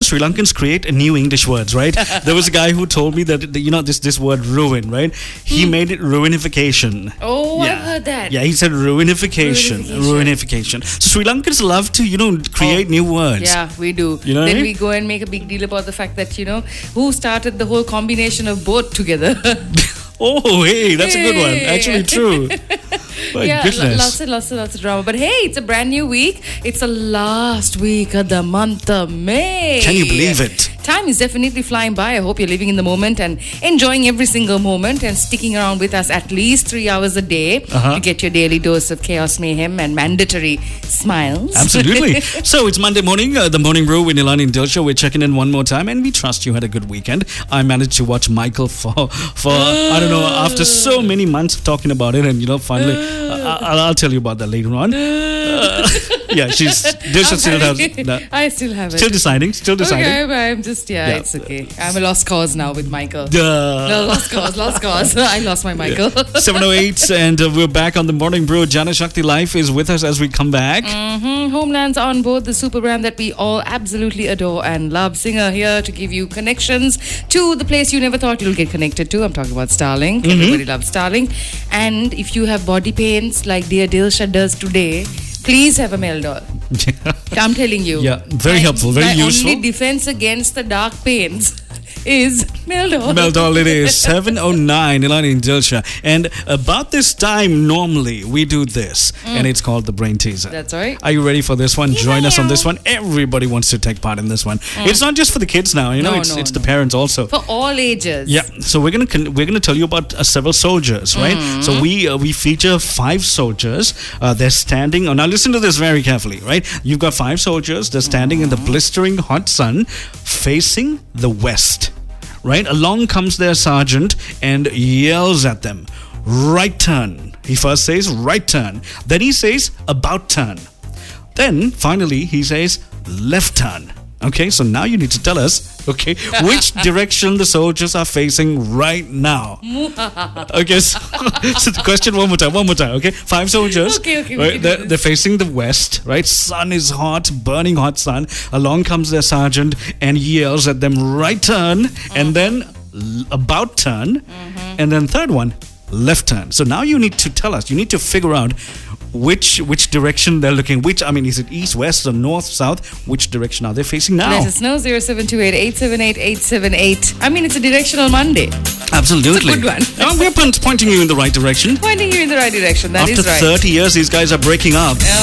Sri Lankans create new English words, right? There was a guy who told me that, this word ruin, right? He made it ruinification. Oh, I've heard that. Yeah, he said ruinification. So Sri Lankans love to, create new words. Yeah, we do. You know what I Then mean? we go and make a big deal about the fact that, who started the whole combination of both together. Oh, hey, that's a good one. Actually, true. My goodness. Lots of drama. But hey, it's a brand new week. It's the last week of the month of May. Can you believe it? Time is definitely flying by. I hope you're living in the moment and enjoying every single moment and sticking around with us at least 3 hours a day to get your daily dose of chaos, mayhem, and mandatory smiles. Absolutely. So it's Monday morning, the Morning Brew with Nilani and Dilsha. We're checking in one more time, and we trust you had a good weekend. I managed to watch Michael for I don't know, after so many months of talking about it, and finally, I'll tell you about that later on. Yeah, Dilsha still has. I still have it. Still deciding. Okay, I'm just, it's okay. I'm a lost cause now with Michael. No, lost cause. I lost my Michael. 7:08, and we're back on the Morning Brew. Jana Shakti Life is with us as we come back. Homeland's on board, the super brand that we all absolutely adore and love. Singer here to give you connections to the place you never thought you'll get connected to. I'm talking about Starlink. Everybody loves Starlink. And if you have body pains like dear Dilsha does today, please have a Meldol. I'm telling you. Yeah, very helpful, very useful. My only defense against the dark pains is Meldol. Meldol it is. 7:09, Nilani and Dilsha. And about this time, normally, we do this. And it's called the Brain Teaser. That's right. Are you ready for this one? Join us on this one. Everybody wants to take part in this one. It's not just for the kids now, it's the parents also. For all ages. Yeah. So we're gonna tell you about several soldiers, right? So we feature 5 soldiers. They're standing. Now listen to this very carefully, right? You've got 5 soldiers. They're standing in the blistering hot sun, facing the west. Right? Along comes their sergeant and yells at them, right turn. He first says, right turn. Then he says, about turn. Then, finally, he says, left turn. Okay, so now you need to tell us, which direction the soldiers are facing right now. Okay, so the question one more time, okay? 5 soldiers. Okay. Right, they're facing the west, right? Sun is hot, burning hot sun. Along comes their sergeant and yells at them, right turn, and then about turn, and then third one, left turn. So now you need to tell us, you need to figure out which direction they're looking. Is it east, west, or north, south? Which direction are they facing now? Let us know. 0728-878-878. It's a directional Monday. Absolutely. It's a good one. We're pointing you in the right direction. Pointing you in the right direction. That is right. After 30 years, these guys are breaking up.